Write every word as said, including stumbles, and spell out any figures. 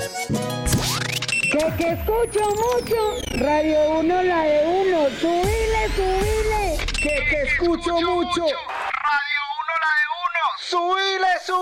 Que, que escucho mucho, Radio Uno, la de uno, subile, subile. Que, que escucho mucho, Radio Uno, la de uno, subile, subile.